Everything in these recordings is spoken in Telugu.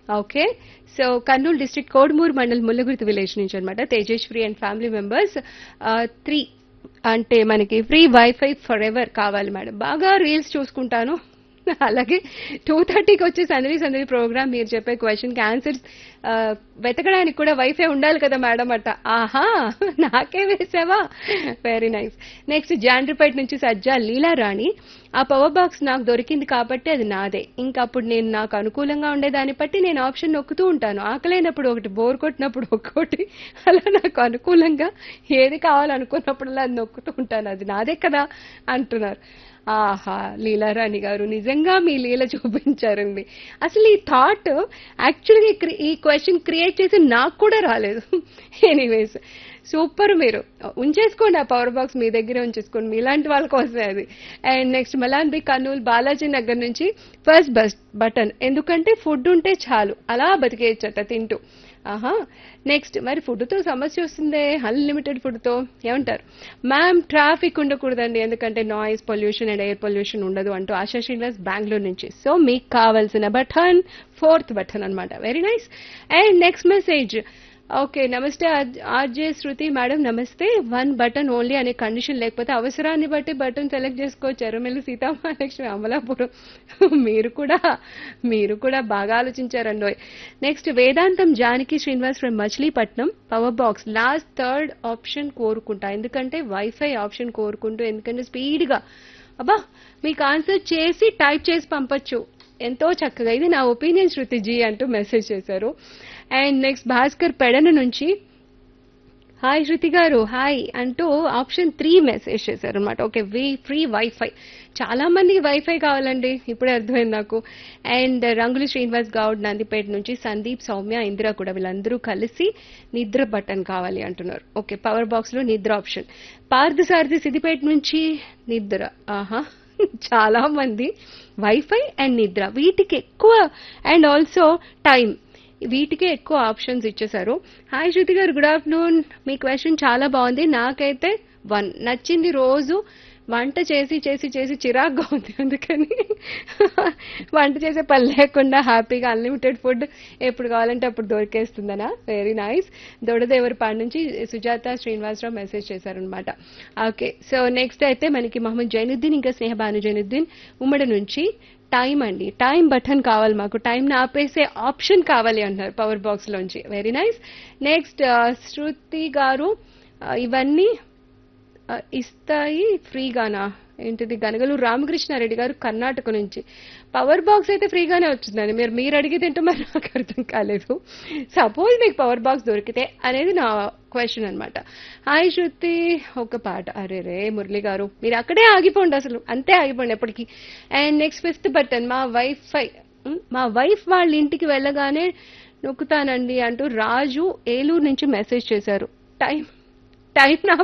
Okay. So Kurnool district Kodumur mandal Mullagurthi village నుంచి అనమాట. తేజేశ్వరి అండ్ ఫ్యామిలీ మెంబర్స్ 3 అంటే మనకి ఫ్రీ వైఫై ఫర్ ఎవర్ కావాలి మేడం. బాగా రీల్స్ చూసుకుంటాను. అలాగే 2:30కి వచ్చే సందడి సందడి ప్రోగ్రామ్ మీరు చెప్పే క్వశ్చన్కి ఆన్సర్స్ వెతకడానికి కూడా వైఫై ఉండాలి కదా మేడం అట్ట. ఆహా, నాకే వేసావా, వెరీ నైస్. నెక్స్ట్ జాండ్రిపేట నుంచి సజ్జా లీలారాణి, ఆ పవర్ బాక్స్ నాకు దొరికింది కాబట్టి అది నాదే. ఇంకా అప్పుడు నేను నాకు అనుకూలంగా ఉండేదాన్ని బట్టి నేను ఆప్షన్ నొక్కుతూ ఉంటాను. ఆకలైనప్పుడు ఒకటి, బోర్ కొట్టినప్పుడు ఒక్కోటి, అలా నాకు అనుకూలంగా ఏది కావాలనుకున్నప్పుడల్లా అది నొక్కుతూ ఉంటాను. అది నాదే కదా అంటున్నారు. ఆహా, లీలారాణి గారు నిజంగా మీ లీల చూపించారండి. అసలు ఈ థాట్ యాక్చువల్గా ఈ క్వశ్చన్ క్రియేట్ చేసి నాకు కూడా రాలేదు. Anyways, super. మీరు ఉంచేసుకోండి, ఆ పవర్ బాక్స్ మీ దగ్గరే ఉంచేసుకోండి, మీలాంటి వాళ్ళ కోసమే అది. అండ్ నెక్స్ట్ మలాన్బి కర్నూలు బాలాజీ నగర్ నుంచి ఫస్ట్ బటన్, ఎందుకంటే ఫుడ్ ఉంటే చాలు అలా బతికేయచ్చట తింటూ. ఆహా, నెక్స్ట్ మరి ఫుడ్తో సమస్య వస్తుందే, అన్లిమిటెడ్ ఫుడ్తో ఏమంటారు? మ్యామ్ ట్రాఫిక్ ఉండకూడదండి, ఎందుకంటే noise pollution and air pollution ఉండదు అంటూ ఆశా శ్రీనివాస్ బెంగళూరు నుంచి. సో మీకు కావాల్సిన బటన్ 4th బటన్ అనమాట. Very nice. And next message, okay నమస్తే ఆర్జే శృతి మేడం, నమస్తే. 1 బటన్ ఓన్లీ అనే కండిషన్, లేకపోతే అవసరాన్ని బట్టి బటన్ సెలెక్ట్ చేసుకోవచ్చు. ఎర్రమిల్లి సీతామహాలక్ష్మి అమలాపురం. మీరు కూడా బాగా ఆలోచించారండి. Next Vedantam Janaki Srinivas from Machilipatnam, power box last 3rd option కోరుకుంటా, ఎందుకంటే వైఫై ఆప్షన్ కోరుకుంటూ, ఎందుకంటే స్పీడ్గా అబ్బా మీకు ఆన్సర్ చేసి టైప్ చేసి పంపొచ్చు ఎంతో చక్కగా. ఇది నా ఒపీనియన్ శృతిజీ అంటూ మెసేజ్ చేశారు. అండ్ నెక్స్ట్ భాస్కర్ పెడన నుంచి, హాయ్ శృతి గారు హాయ్ అంటూ ఆప్షన్ 3 మెసేజ్ చేశారు అనమాట. ఓకే, ఫ్రీ వైఫై, చాలా మందికి వైఫై కావాలండి, ఇప్పుడే అర్థమైంది నాకు. అండ్ రంగులు శ్రీనివాస్ గౌడ్ నందిపేట నుంచి సందీప్, సౌమ్య, ఇందిరా కూడా వీళ్ళందరూ కలిసి నిద్ర బటన్ కావాలి అంటున్నారు. ఓకే, పవర్ బాక్స్ లో నిద్ర ఆప్షన్. పార్థసారథి సిద్దిపేట నుంచి నిద్ర. ఆహా, చాలా మంది వైఫై అండ్ నిద్ర వీటికి ఎక్కువ, అండ్ ఆల్సో టైం, వీటికే ఎక్కువ ఆప్షన్స్ ఇచ్చేశారు. హాయ్ శృతి గారు, గుడ్ ఆఫ్టర్నూన్. మీ క్వశ్చన్ చాలా బాగుంది. నాకైతే 1 నచ్చింది. రోజు వంట చేసి చేసి చేసి చిరాగ్గా ఉంది, అందుకని వంట చేసే పని లేకుండా హ్యాపీగా అన్లిమిటెడ్ ఫుడ్ ఎప్పుడు కావాలంటే అప్పుడు దొరికేస్తుందనా. Very nice. దొడదేవరపాడు నుంచి సుజాత శ్రీనివాసరావు మెసేజ్ చేశారనమాట. ఓకే, సో నెక్స్ట్ అయితే మనకి మహమ్మద్ జైనుద్దీన్ ఇంకా స్నేహబాను జైనుద్దీన్ ఉమ్మడి నుంచి టైం అండి, టైం బటన్ కావాలి మాకు, టైంని ఆపేసే ఆప్షన్ కావాలి అంటున్నారు పవర్ బాక్స్ లోంచి. Very nice. నెక్స్ట్ శృతి గారు, ఇవన్నీ ఇస్తాయి ఫ్రీగానా ఏంటిది? గనగలూరు రామకృష్ణారెడ్డి గారు కర్ణాటక నుంచి. పవర్ బాక్స్ అయితే ఫ్రీగానే వచ్చిందండి, మీరు అడిగి తింటే మరి నాకు అర్థం కాలేదు. సపోజ్ మీకు పవర్ బాక్స్ దొరికితే అనేది నా క్వశ్చన్ అనమాట. హాయ్ శృతి, ఒక పాట. అరే రే మురళి గారు, మీరు అక్కడే ఆగిపోండి, అసలు అంతే ఆగిపోండి ఎప్పటికీ. అండ్ నెక్స్ట్ 5th బటన్, మా వైఫ్ వాళ్ళ ఇంటికి వెళ్ళగానే నొక్కుతానండి అంటూ రాజు ఏలూరు నుంచి మెసేజ్ చేశారు. టైం నా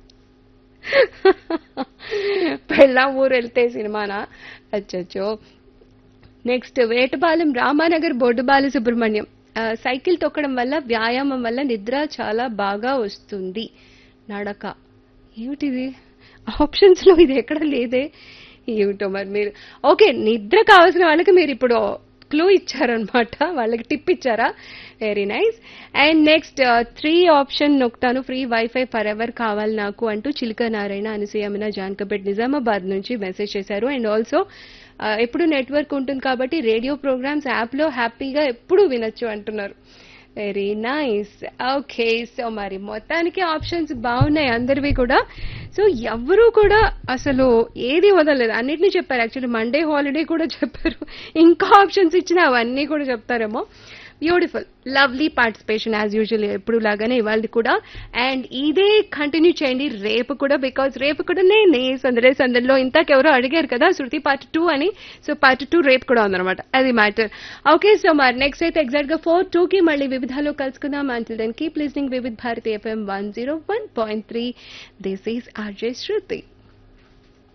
పెళ్ళా ఊరు వెళ్తే సినిమానా? అచ్చచ్చో. నెక్స్ట్ వేటపాలెం రామానగర్ బొడ్డుబాల సుబ్రహ్మణ్యం, సైకిల్ తొక్కడం వల్ల, వ్యాయామం వల్ల నిద్ర చాలా బాగా వస్తుంది. నడక, ఏమిటిది? ఆప్షన్స్ లో ఇది ఎక్కడ లేదే, ఏమిటో మరి. మీరు ఓకే, నిద్ర కావాల్సిన వాళ్ళకి మీరు ఇప్పుడు క్లూ ఇచ్చారనమాట, వాళ్ళకి టిప్ ఇచ్చారా? Very nice. And next 3 option నొక్తాను, free wifi for ever కావాలి నాకు అంటూ చిలుక నారాయణ, అనసూయమిన, జాన్కపేట్, నిజామాబాద్ నుంచి మెసేజ్ చేశారు. అండ్ ఆల్సో ఎప్పుడు నెట్వర్క్ ఉంటుంది కాబట్టి రేడియో ప్రోగ్రామ్స్ యాప్లో హ్యాపీగా ఎప్పుడు వినొచ్చు అంటున్నారు. Very nice. ఓకే, సో మరి మొత్తానికి ఆప్షన్స్ బాగున్నాయి అందరివి కూడా. సో ఎవరు కూడా అసలు ఏది వదలలేదు, అన్నిటినీ చెప్పారు. యాక్చువల్లీ మండే హాలిడే కూడా చెప్పారు, ఇంకా ఆప్షన్స్ ఇచ్చినా అవన్నీ కూడా చెప్తారేమో. Beautiful, lovely participation as usual, ఎప్పుడు లాగానే ఇవాళ కూడా. అండ్ ఇదే కంటిన్యూ చేయండి రేపు కూడా, బికాజ్ రేపు కూడా నేనే సందడిలో ఇంతకెవరో అడిగారు కదా శృతి పార్ట్ 2 అని. సో పార్ట్ 2 రేపు కూడా ఉందన్నమాట, అది మ్యాటర్. ఓకే, సో మరి నెక్స్ట్ అయితే ఎగ్జాక్ట్ గా 4:02కి మళ్ళీ వివిధాలో కలుసుకుందాం. Until then keep listening Vividh Bharati FM 101.3. This is RJ Shruti.